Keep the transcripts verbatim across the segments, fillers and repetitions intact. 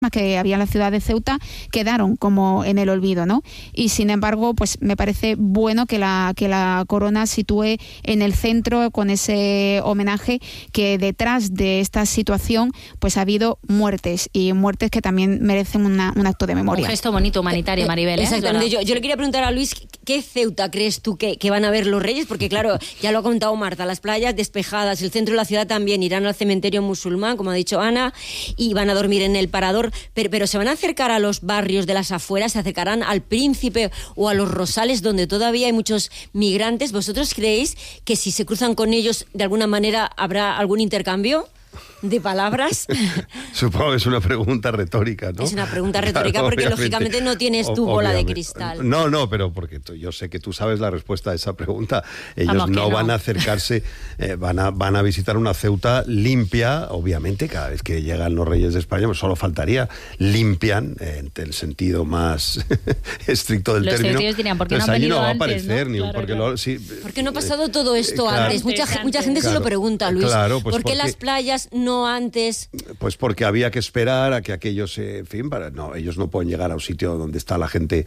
problemas que había en la ciudad de Ceuta quedaron como en el olvido, ¿no? Y sin embargo, pues me parece bueno que la, que la corona sitúe en el centro con ese homenaje, que detrás de esta situación pues ha habido muertes, y muertes que también merecen una, un acto de memoria. Un gesto bonito, humanitario, Maribel. ¿eh? Exactamente. Yo, yo le quería preguntar a Luis, ¿qué Ceuta crees tú que, que van a ver los reyes? Porque claro, ya lo ha contado Marta, las playas despejadas, el centro de la ciudad también, irán al cementerio musulmán, como ha dicho Ana, y van a dormir en el Parador, pero, pero ¿se van a acercar a los barrios de las afueras? ¿Se acercarán al Príncipe o a los Rosales, donde todavía hay muchos migrantes? ¿Vosotros creéis que si se cruzan con ellos, de alguna manera habrá algún intercambio de palabras? Supongo que es una pregunta retórica, ¿no? Es una pregunta retórica, claro, porque obviamente, lógicamente no tienes tu bola de cristal. No, no, pero porque tú, yo sé que tú sabes la respuesta a esa pregunta. Ellos no, no van a acercarse, eh, van, a, van a visitar una Ceuta limpia, obviamente, cada vez que llegan los reyes de España, pues solo faltaría, limpian, eh, en el sentido más estricto del los término. Los dirían, ¿por qué no han allí venido no va antes, a aparecer, ¿no? ni Claro, porque claro. Lo, sí, ¿Por qué no ha pasado todo esto eh, antes? claro, Mucha, mucha gente claro, se lo pregunta, Luis. Claro, pues ¿por qué porque, las playas no antes? Pues porque había que esperar a que aquellos, eh, en fin, para, no, ellos no pueden llegar a un sitio donde está la gente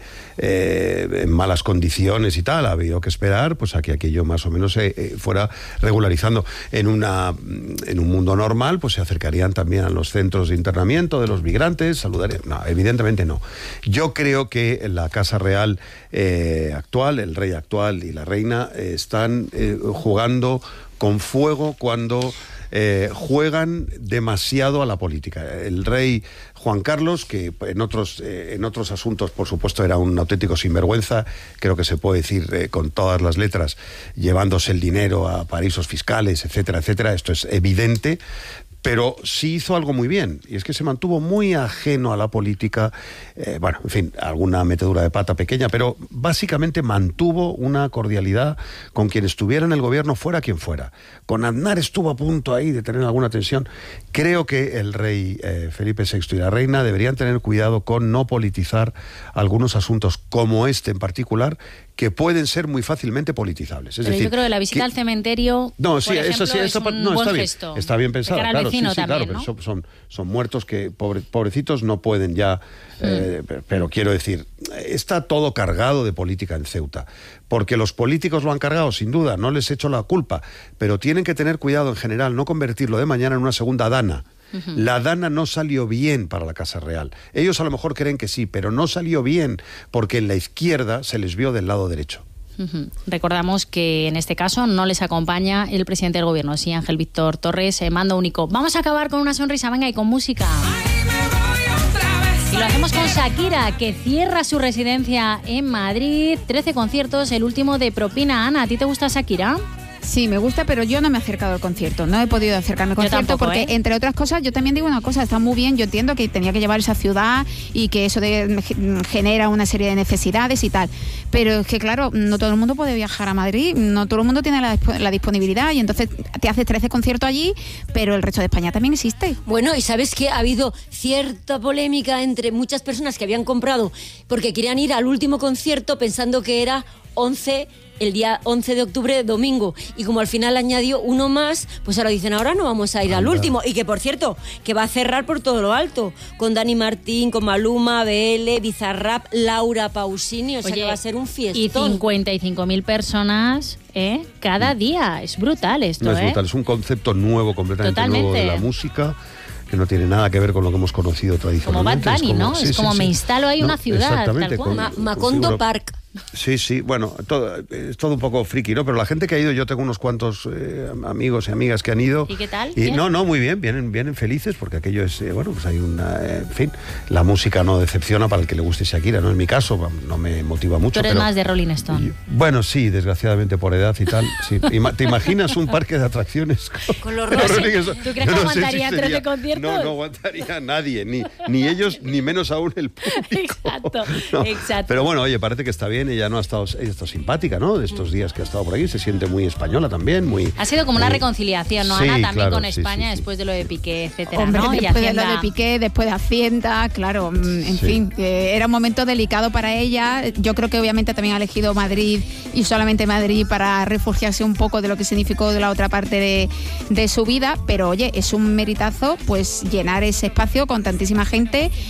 eh, en malas condiciones y tal. Ha habido que esperar pues a que aquello más o menos se eh, fuera regularizando. En una en un mundo normal, pues se acercarían también a los centros de internamiento de los migrantes, saludarían. No, evidentemente no. Yo creo que la Casa Real eh, actual, el rey actual y la reina eh, están eh, jugando con fuego cuando Eh, juegan demasiado a la política. El rey Juan Carlos, que en otros, eh, en otros asuntos, por supuesto, era un auténtico sinvergüenza, creo que se puede decir eh, con todas las letras, llevándose el dinero a paraísos fiscales, etcétera, etcétera, esto es evidente, pero sí hizo algo muy bien, y es que se mantuvo muy ajeno a la política, eh, bueno, en fin, alguna metedura de pata pequeña, pero básicamente mantuvo una cordialidad con quien estuviera en el gobierno, fuera quien fuera. Con Aznar estuvo a punto ahí de tener alguna tensión. Creo que el rey eh, Felipe sexto y la reina deberían tener cuidado con no politizar algunos asuntos como este en particular, que pueden ser muy fácilmente politizables. Es Pero decir, yo creo que la visita que, al cementerio, no, sí, por ejemplo, eso sí, es eso, un no, buen está bien, gesto. está bien pensado, de cara al claro, vecino sí, sí, también, claro, ¿no? pero son, son, son muertos que pobre, pobrecitos no pueden ya, mm. eh, pero, pero quiero decir, está todo cargado de política en Ceuta, porque los políticos lo han cargado, sin duda, no les echo la culpa, pero tienen que tener cuidado en general, no convertirlo de mañana en una segunda Dana. Uh-huh. La Dana no salió bien para la Casa Real. Ellos a lo mejor creen que sí, pero no salió bien, porque en la izquierda se les vio del lado derecho. Uh-huh. Recordamos que en este caso no les acompaña el presidente del gobierno, sí, Ángel Víctor Torres, eh, mando único. Vamos a acabar con una sonrisa, venga, y con música. Y lo hacemos con Shakira, que cierra su residencia en Madrid. trece conciertos, el último de propina. Ana, ¿a ti te gusta Shakira? Sí, me gusta, pero yo no me he acercado al concierto. No he podido acercarme al concierto tampoco, porque, ¿eh? entre otras cosas, yo también digo una cosa, está muy bien, yo entiendo que tenía que llevar esa ciudad y que eso de, genera una serie de necesidades y tal. Pero es que, claro, no todo el mundo puede viajar a Madrid, no todo el mundo tiene la, la disponibilidad, y entonces te haces trece conciertos allí, pero el resto de España también existe. Bueno, y ¿sabes qué? Ha habido cierta polémica entre muchas personas que habían comprado porque querían ir al último concierto pensando que era once el día once de octubre, domingo, y como al final añadió uno más, pues ahora dicen, ahora no vamos a ir al último, y que por cierto, que va a cerrar por todo lo alto, con Dani Martín, con Maluma, B L, Bizarrap, Laura Pausini, o sea, Oye, que va a ser un fiestón. Y cincuenta y cinco mil personas, ¿eh? Cada día, es brutal esto, no es ¿eh? brutal, es un concepto nuevo, completamente Totalmente nuevo de la música, que no tiene nada que ver con lo que hemos conocido tradicionalmente. Como Bad Bunny, es como, ¿no? sí, es como sí, me sí. instalo ahí no, una ciudad, exactamente, tal cual. con, Ma- con Macondo figura... Park. Sí, sí, bueno, todo, es todo un poco friki, ¿no? Pero la gente que ha ido, yo tengo unos cuantos eh, amigos y amigas que han ido. ¿Y qué tal? Y, ¿Bien? no, no, muy bien, vienen, vienen felices, porque aquello es, eh, bueno, pues hay una, eh, en fin, la música no decepciona para el que le guste Shakira, no es mi caso, no me motiva mucho. Tú eres pero, más de Rolling Stone. Y, bueno, sí, desgraciadamente por edad y tal, sí. Ima- ¿Te imaginas un parque de atracciones con, Con los con Rolling Rolling Stone? ¿Tú crees Yo que no sé si aguantaría sería- trece conciertos? No, no aguantaría nadie, ni, ni ellos, ni menos aún el público. Exacto, No. exacto. Pero bueno, oye, parece que está bien, ella no ha estado, ella está simpática, ¿no? De estos días que ha estado por aquí, se siente muy española también, muy... Ha sido como una muy- reconciliación, ¿no, Sí, Ana? También claro, con sí, España, sí, sí. después de lo de Piqué, etcétera, Hombre, ¿no? Y después de Hacienda. lo de Piqué, después de Hacienda, claro, mm, en Sí. fin, que era un momento delicado para ella. Yo creo que obviamente también ha elegido Madrid y solamente Madrid para refugiarse un poco de lo que significó de la otra parte de, de su vida, pero oye, es un meritazo pues llenar ese espacio con tantísima gente